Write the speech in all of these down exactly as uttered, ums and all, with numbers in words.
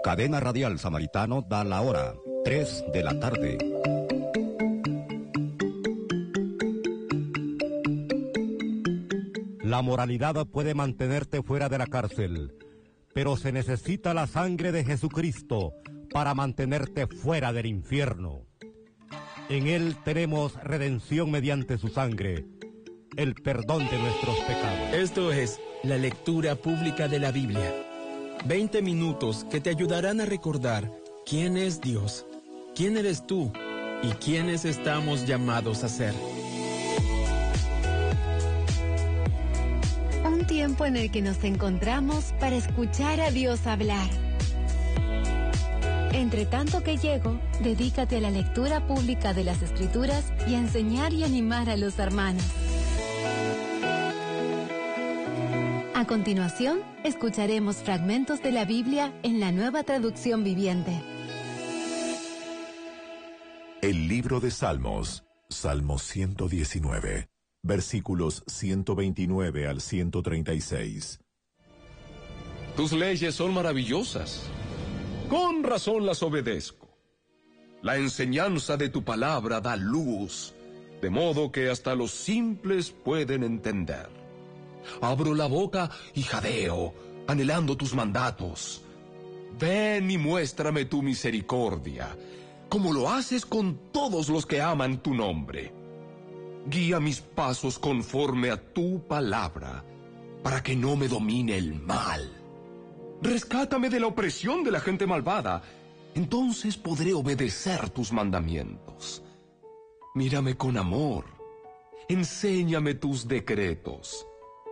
Cadena Radial Samaritano da la hora, tres de la tarde. La moralidad puede mantenerte fuera de la cárcel, pero se necesita la sangre de Jesucristo para mantenerte fuera del infierno. En Él tenemos redención mediante su sangre, el perdón de nuestros pecados. Esto es la lectura pública de la Biblia. Veinte minutos que te ayudarán a recordar quién es Dios, quién eres tú y quiénes estamos llamados a ser. Un tiempo en el que nos encontramos para escuchar a Dios hablar. Entre tanto que llego, dedícate a la lectura pública de las Escrituras y a enseñar y animar a los hermanos. A continuación, escucharemos fragmentos de la Biblia en la Nueva Traducción Viviente. El libro de Salmos, Salmo ciento diecinueve, versículos ciento veintinueve al ciento treinta y seis. Tus leyes son maravillosas. Con razón las obedezco. La enseñanza de tu palabra da luz, de modo que hasta los simples pueden entender. Abro la boca y jadeo, anhelando tus mandatos. Ven y muéstrame tu misericordia, como lo haces con todos los que aman tu nombre. Guía mis pasos conforme a tu palabra, para que no me domine el mal. Rescátame de la opresión de la gente malvada, entonces podré obedecer tus mandamientos. Mírame con amor, enséñame tus decretos.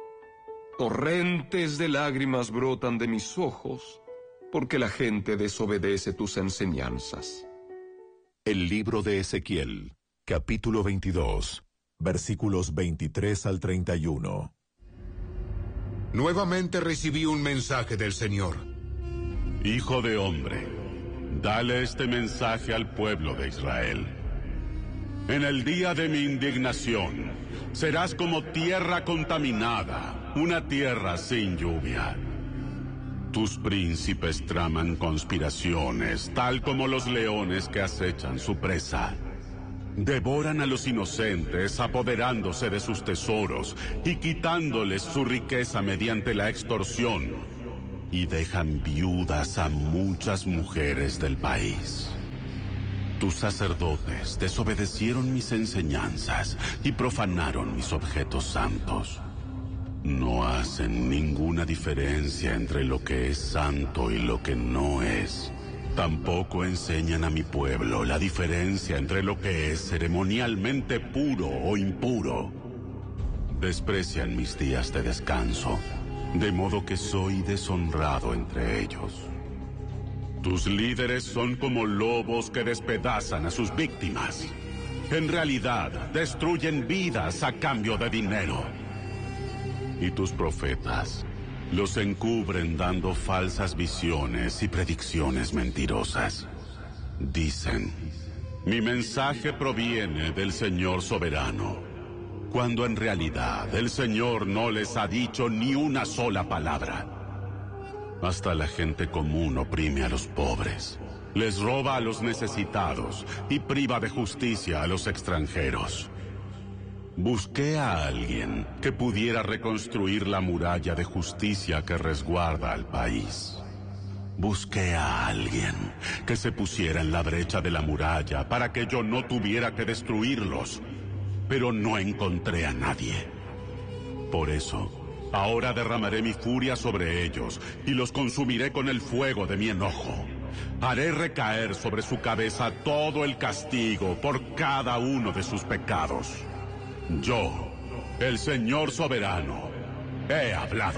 Torrentes de lágrimas brotan de mis ojos, porque la gente desobedece tus enseñanzas. El libro de Ezequiel, capítulo veintidós, versículos veintitrés al treinta y uno. Nuevamente recibí un mensaje del Señor. Hijo de hombre, dale este mensaje al pueblo de Israel. En el día de mi indignación, serás como tierra contaminada, una tierra sin lluvia. Tus príncipes traman conspiraciones, tal como los leones que acechan su presa. Devoran a los inocentes, apoderándose de sus tesoros y quitándoles su riqueza mediante la extorsión. Y dejan viudas a muchas mujeres del país. Tus sacerdotes desobedecieron mis enseñanzas y profanaron mis objetos santos. No hacen ninguna diferencia entre lo que es santo y lo que no es. Tampoco enseñan a mi pueblo la diferencia entre lo que es ceremonialmente puro o impuro. Desprecian mis días de descanso, de modo que soy deshonrado entre ellos. Tus líderes son como lobos que despedazan a sus víctimas. En realidad, destruyen vidas a cambio de dinero. Y tus profetas los encubren dando falsas visiones y predicciones mentirosas. Dicen, mi mensaje proviene del Señor soberano, cuando en realidad el Señor no les ha dicho ni una sola palabra. Hasta la gente común oprime a los pobres, les roba a los necesitados y priva de justicia a los extranjeros. Busqué a alguien que pudiera reconstruir la muralla de justicia que resguarda al país. Busqué a alguien que se pusiera en la brecha de la muralla para que yo no tuviera que destruirlos, pero no encontré a nadie. Por eso, ahora derramaré mi furia sobre ellos y los consumiré con el fuego de mi enojo. Haré recaer sobre su cabeza todo el castigo por cada uno de sus pecados. Yo, el Señor soberano, he hablado.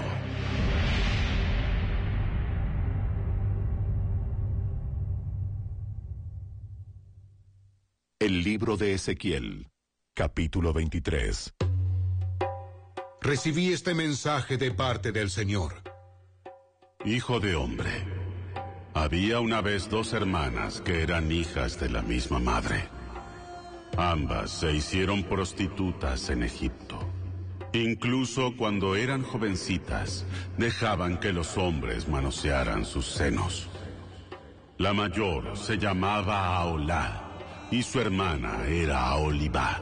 El libro de Ezequiel, capítulo veintitrés. Recibí este mensaje de parte del Señor. Hijo de hombre, había una vez dos hermanas que eran hijas de la misma madre. Ambas se hicieron prostitutas en Egipto. Incluso cuando eran jovencitas, dejaban que los hombres manosearan sus senos. La mayor se llamaba Aholá y su hermana era Aholibá.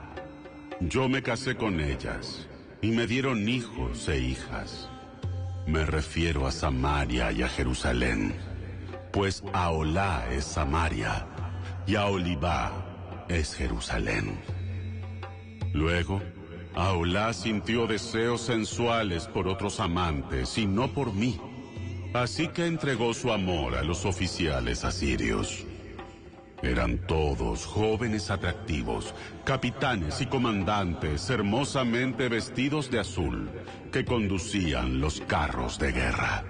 Yo me casé con ellas y me dieron hijos e hijas. Me refiero a Samaria y a Jerusalén, pues Aholá es Samaria y Aholibá es Jerusalén. Luego, Aholá sintió deseos sensuales por otros amantes y no por mí. Así que entregó su amor a los oficiales asirios. Eran todos jóvenes atractivos, capitanes y comandantes hermosamente vestidos de azul, que conducían los carros de guerra.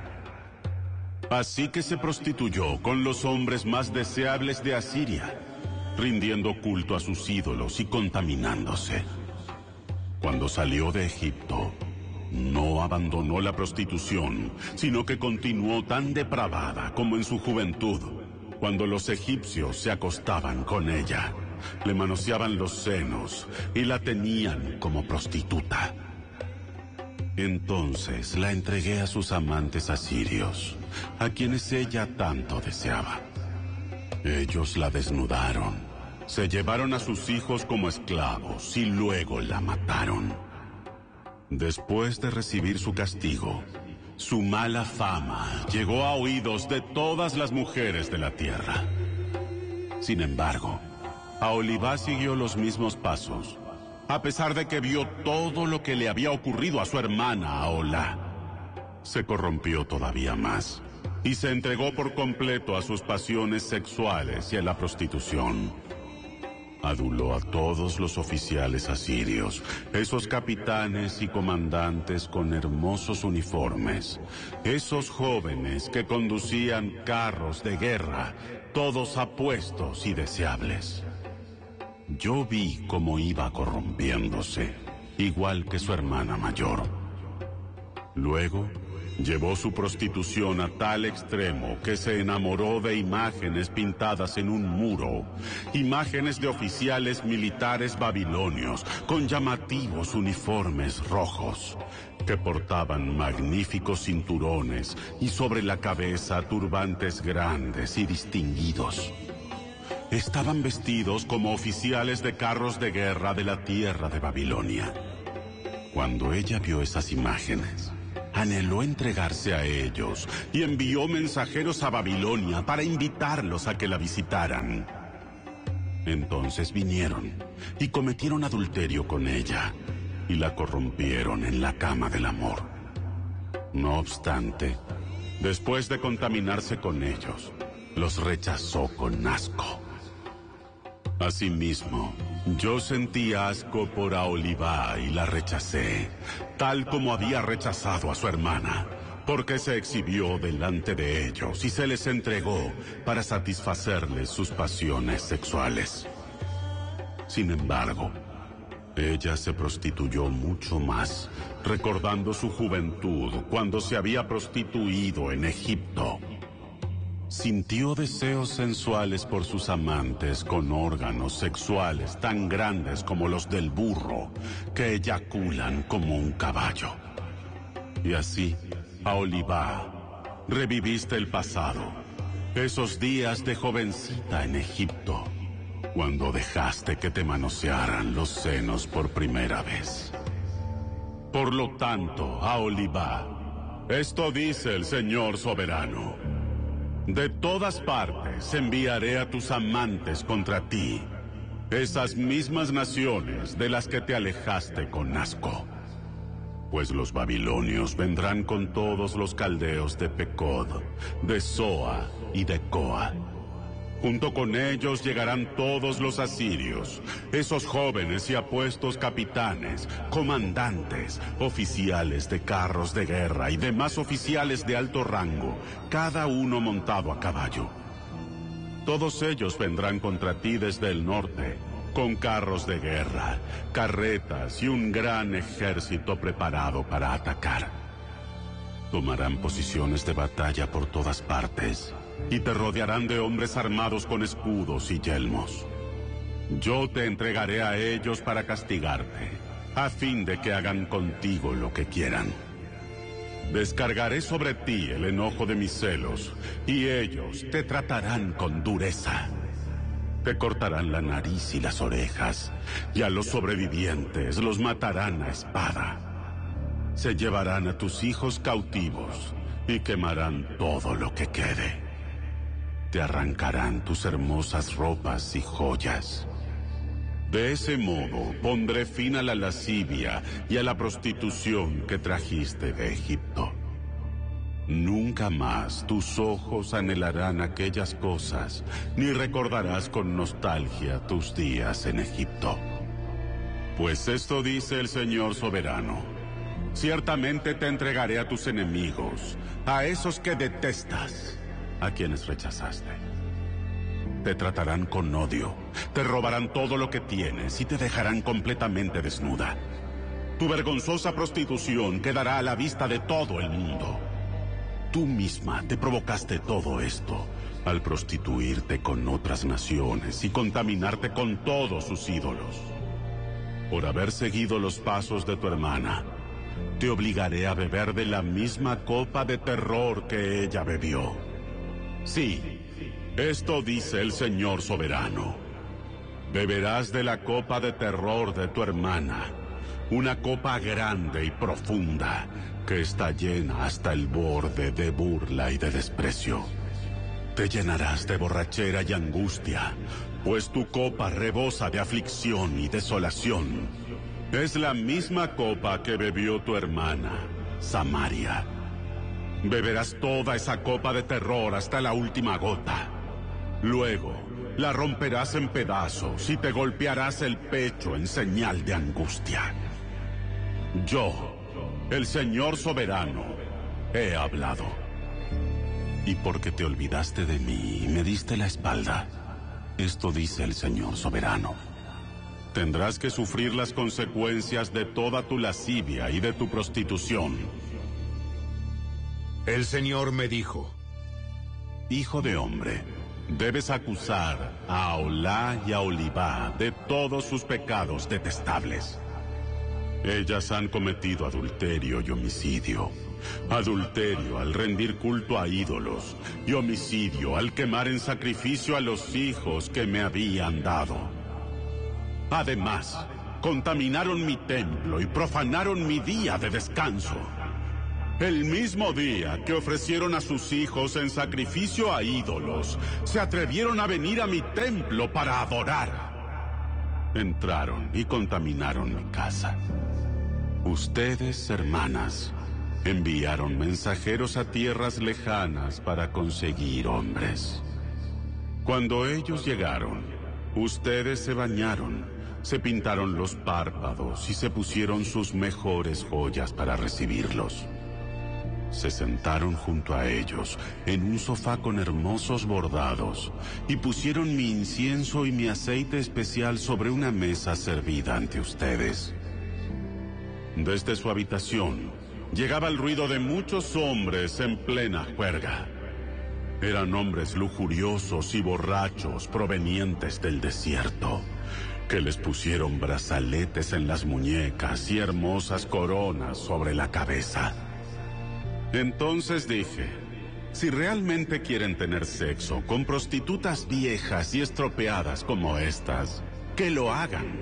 Así que se prostituyó con los hombres más deseables de Asiria, rindiendo culto a sus ídolos y contaminándose. Cuando salió de Egipto, no abandonó la prostitución, sino que continuó tan depravada como en su juventud, cuando los egipcios se acostaban con ella, le manoseaban los senos y la tenían como prostituta. Entonces la entregué a sus amantes asirios, a quienes ella tanto deseaba. Ellos la desnudaron, se llevaron a sus hijos como esclavos y luego la mataron. Después de recibir su castigo, su mala fama llegó a oídos de todas las mujeres de la tierra. Sin embargo, Aholibá siguió los mismos pasos, a pesar de que vio todo lo que le había ocurrido a su hermana Aholá. Se corrompió todavía más y se entregó por completo a sus pasiones sexuales y a la prostitución. Aduló a todos los oficiales asirios, esos capitanes y comandantes con hermosos uniformes, esos jóvenes que conducían carros de guerra, todos apuestos y deseables. Yo vi cómo iba corrompiéndose, igual que su hermana mayor. Luego, llevó su prostitución a tal extremo que se enamoró de imágenes pintadas en un muro, imágenes de oficiales militares babilonios con llamativos uniformes rojos, que portaban magníficos cinturones y sobre la cabeza turbantes grandes y distinguidos. Estaban vestidos como oficiales de carros de guerra de la tierra de Babilonia. Cuando ella vio esas imágenes, anheló entregarse a ellos y envió mensajeros a Babilonia para invitarlos a que la visitaran. Entonces vinieron y cometieron adulterio con ella y la corrompieron en la cama del amor. No obstante, después de contaminarse con ellos, los rechazó con asco. Asimismo, yo sentí asco por Aholibá y la rechacé, tal como había rechazado a su hermana, porque se exhibió delante de ellos y se les entregó para satisfacerles sus pasiones sexuales. Sin embargo, ella se prostituyó mucho más, recordando su juventud cuando se había prostituido en Egipto. Sintió deseos sensuales por sus amantes con órganos sexuales tan grandes como los del burro, que eyaculan como un caballo. Y así, Aholibá, reviviste el pasado, esos días de jovencita en Egipto, cuando dejaste que te manosearan los senos por primera vez. Por lo tanto, Aholibá, esto dice el Señor soberano: de todas partes enviaré a tus amantes contra ti, esas mismas naciones de las que te alejaste con asco. Pues los babilonios vendrán con todos los caldeos de Pecod, de Zoa y de Coa. Junto con ellos llegarán todos los asirios, esos jóvenes y apuestos capitanes, comandantes, oficiales de carros de guerra y demás oficiales de alto rango, cada uno montado a caballo. Todos ellos vendrán contra ti desde el norte, con carros de guerra, carretas y un gran ejército preparado para atacar. Tomarán posiciones de batalla por todas partes y te rodearán de hombres armados con escudos y yelmos. Yo te entregaré a ellos para castigarte, a fin de que hagan contigo lo que quieran. descargaré sobre ti el enojo de mis celos, y ellos te tratarán con dureza. Te cortarán la nariz y las orejas, y a los sobrevivientes los matarán a espada. Se llevarán a tus hijos cautivos y quemarán todo lo que quede. Te arrancarán tus hermosas ropas y joyas. De ese modo pondré fin a la lascivia y a la prostitución que trajiste de Egipto. Nunca más tus ojos anhelarán aquellas cosas, ni recordarás con nostalgia tus días en Egipto. Pues esto dice el Señor soberano: ciertamente te entregaré a tus enemigos, a esos que detestas, a quienes rechazaste. Te tratarán con odio, te robarán todo lo que tienes y te dejarán completamente desnuda. Tu vergonzosa prostitución quedará a la vista de todo el mundo. Tú misma te provocaste todo esto al prostituirte con otras naciones y contaminarte con todos sus ídolos. Por haber seguido los pasos de tu hermana, te obligaré a beber de la misma copa de terror que ella bebió. Sí, esto dice el Señor soberano. Beberás de la copa de terror de tu hermana, una copa grande y profunda que está llena hasta el borde de burla y de desprecio. Te llenarás de borrachera y angustia, pues tu copa rebosa de aflicción y desolación. Es la misma copa que bebió tu hermana, Samaria. Beberás toda esa copa de terror hasta la última gota. Luego, la romperás en pedazos y te golpearás el pecho en señal de angustia. Yo, el Señor soberano, he hablado. Y porque te olvidaste de mí y me diste la espalda, esto dice el Señor soberano: tendrás que sufrir las consecuencias de toda tu lascivia y de tu prostitución. El Señor me dijo: hijo de hombre, debes acusar a Aholá y a Olibá de todos sus pecados detestables. Ellas han cometido adulterio y homicidio. Adulterio al rendir culto a ídolos, y homicidio al quemar en sacrificio a los hijos que me habían dado. Además, contaminaron mi templo y profanaron mi día de descanso. El mismo día que ofrecieron a sus hijos en sacrificio a ídolos, se atrevieron a venir a mi templo para adorar. Entraron y contaminaron mi casa. Ustedes, hermanas, enviaron mensajeros a tierras lejanas para conseguir hombres. Cuando ellos llegaron, ustedes se bañaron, se pintaron los párpados y se pusieron sus mejores joyas para recibirlos. Se sentaron junto a ellos en un sofá con hermosos bordados y pusieron mi incienso y mi aceite especial sobre una mesa servida ante ustedes. Desde su habitación llegaba el ruido de muchos hombres en plena juerga. Eran hombres lujuriosos y borrachos provenientes del desierto, que les pusieron brazaletes en las muñecas y hermosas coronas sobre la cabeza. Entonces dije: si realmente quieren tener sexo con prostitutas viejas y estropeadas como estas, que lo hagan.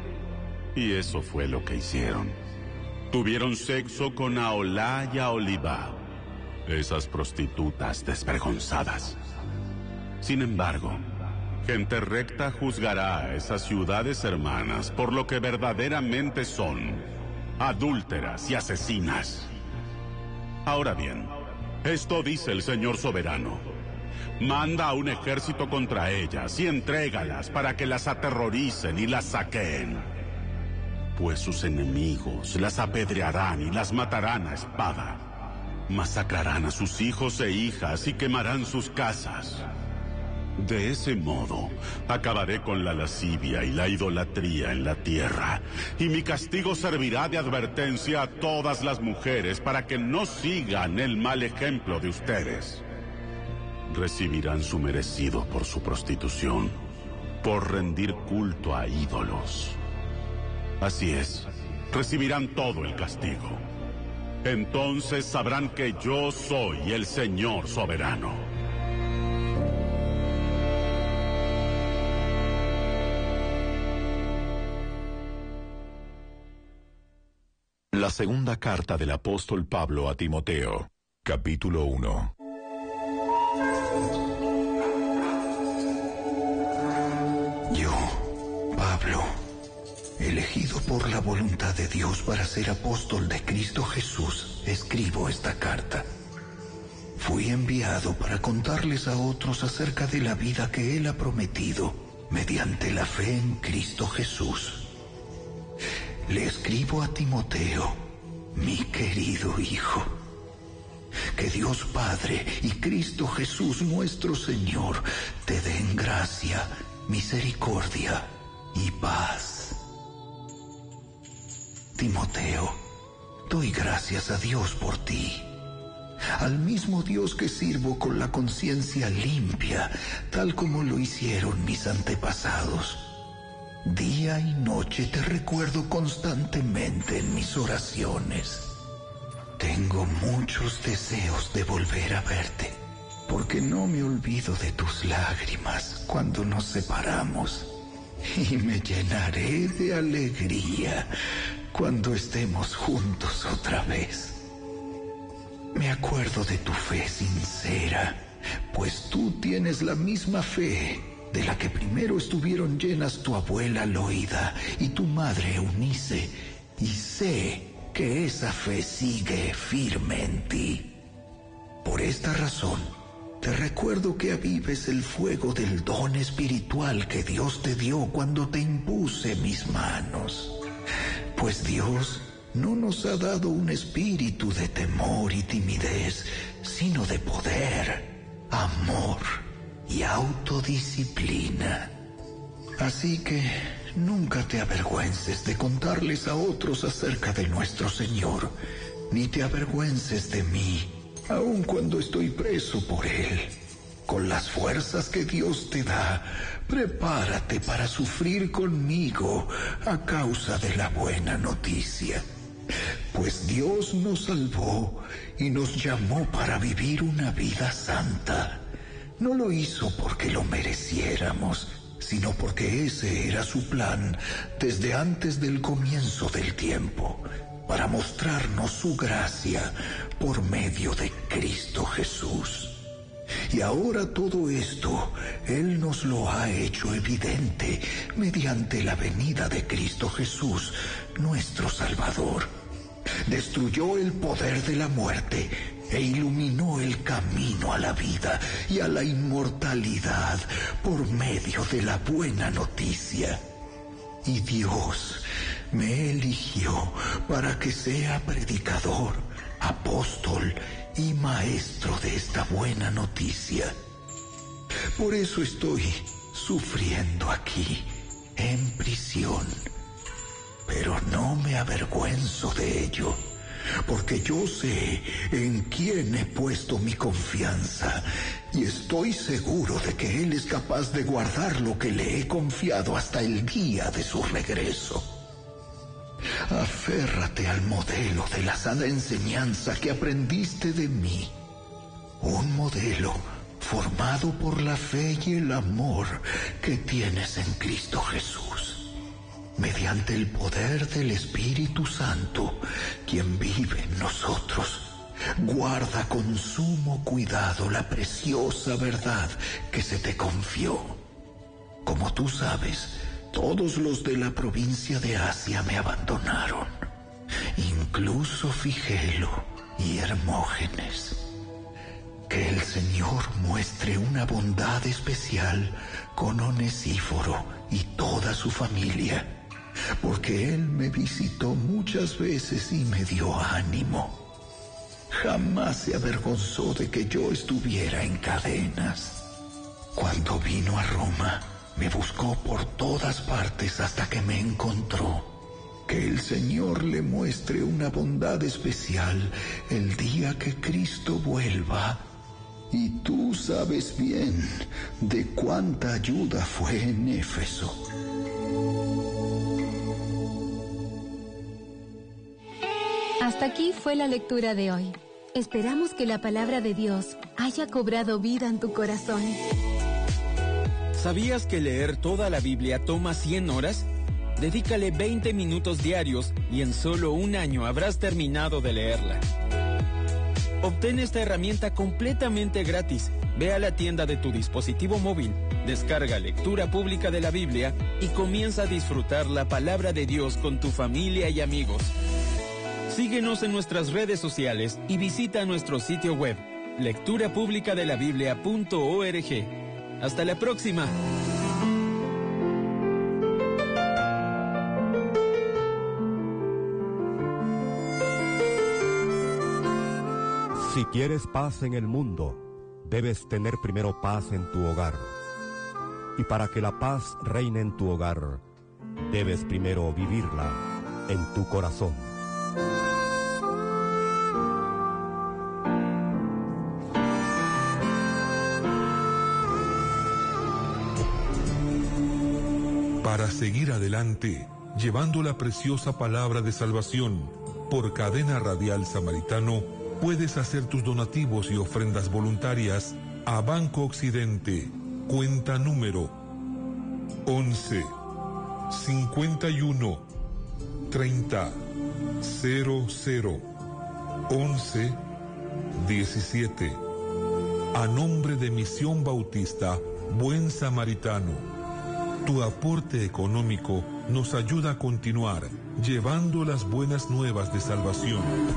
Y eso fue lo que hicieron. Tuvieron sexo con Aholá y Aholibá, esas prostitutas desvergonzadas. Sin embargo, gente recta juzgará a esas ciudades hermanas por lo que verdaderamente son: adúlteras y asesinas. Ahora bien, esto dice el Señor soberano: manda a un ejército contra ellas y entrégalas para que las aterroricen y las saqueen. Pues sus enemigos las apedrearán y las matarán a espada. Masacrarán a sus hijos e hijas y quemarán sus casas. De ese modo, acabaré con la lascivia y la idolatría en la tierra, y mi castigo servirá de advertencia a todas las mujeres para que no sigan el mal ejemplo de ustedes. Recibirán su merecido por su prostitución, por rendir culto a ídolos. Así es, recibirán todo el castigo. Entonces sabrán que yo soy el Señor soberano. La segunda carta del apóstol Pablo a Timoteo, capítulo uno. Yo, Pablo, elegido por la voluntad de Dios para ser apóstol de Cristo Jesús, escribo esta carta. Fui enviado para contarles a otros acerca de la vida que Él ha prometido mediante la fe en Cristo Jesús. Le escribo a Timoteo, mi querido hijo. Que Dios Padre y Cristo Jesús nuestro Señor te den gracia, misericordia y paz. Timoteo, doy gracias a Dios por ti, al mismo Dios que sirvo con la conciencia limpia, tal como lo hicieron mis antepasados. Día y noche te recuerdo constantemente en mis oraciones. Tengo muchos deseos de volver a verte, porque no me olvido de tus lágrimas cuando nos separamos, y me llenaré de alegría cuando estemos juntos otra vez. Me acuerdo de tu fe sincera, pues tú tienes la misma fe de la que primero estuvieron llenas tu abuela Loida y tu madre Eunice, y sé que esa fe sigue firme en ti. Por esta razón, te recuerdo que avives el fuego del don espiritual que Dios te dio cuando te impuse mis manos. Pues Dios no nos ha dado un espíritu de temor y timidez, sino de poder, amor y autodisciplina. Así que nunca te avergüences de contarles a otros acerca de nuestro Señor, ni te avergüences de mí, aun cuando estoy preso por Él. Con las fuerzas que Dios te da, prepárate para sufrir conmigo a causa de la buena noticia. Pues Dios nos salvó y nos llamó para vivir una vida santa. No lo hizo porque lo mereciéramos, sino porque ese era su plan desde antes del comienzo del tiempo, para mostrarnos su gracia por medio de Cristo Jesús. Y ahora todo esto Él nos lo ha hecho evidente mediante la venida de Cristo Jesús, nuestro Salvador. Destruyó el poder de la muerte e iluminó el camino a la vida y a la inmortalidad por medio de la buena noticia. Y Dios me eligió para que sea predicador, apóstol y maestro de esta buena noticia. Por eso estoy sufriendo aquí, en prisión. Pero no me avergüenzo de ello, porque yo sé en quién he puesto mi confianza y estoy seguro de que Él es capaz de guardar lo que le he confiado hasta el día de su regreso. Aférrate al modelo de la sana enseñanza que aprendiste de mí, un modelo formado por la fe y el amor que tienes en Cristo Jesús. Mediante el poder del Espíritu Santo, quien vive en nosotros, guarda con sumo cuidado la preciosa verdad que se te confió. Como tú sabes, todos los de la provincia de Asia me abandonaron, incluso Figelo y Hermógenes. Que el Señor muestre una bondad especial con Onesíforo y toda su familia, porque Él me visitó muchas veces y me dio ánimo. Jamás se avergonzó de que yo estuviera en cadenas. Cuando vino a Roma, me buscó por todas partes hasta que me encontró. Que el Señor le muestre una bondad especial el día que Cristo vuelva. Y tú sabes bien de cuánta ayuda fue en Éfeso. Hasta Hasta aquí fue la lectura de hoy. Esperamos que la palabra de Dios haya cobrado vida en tu corazón. ¿Sabías que leer toda la Biblia toma cien horas? Dedícale veinte minutos diarios y en solo un año habrás terminado de leerla. Obtén esta herramienta completamente gratis. Ve a la tienda de tu dispositivo móvil, descarga Lectura Pública de la Biblia y comienza a disfrutar la palabra de Dios con tu familia y amigos. Síguenos en nuestras redes sociales y visita nuestro sitio web, lectura pública de la biblia punto org. ¡Hasta la próxima! Si quieres paz en el mundo, debes tener primero paz en tu hogar. Y para que la paz reine en tu hogar, debes primero vivirla en tu corazón. Para seguir adelante, llevando la preciosa palabra de salvación por Cadena Radial Samaritano, puedes hacer tus donativos y ofrendas voluntarias a Banco Occidente, cuenta número once, cincuenta y uno, treinta, cero cero, once, diecisiete. A nombre de Misión Bautista Buen Samaritano. Tu aporte económico nos ayuda a continuar llevando las buenas nuevas de salvación.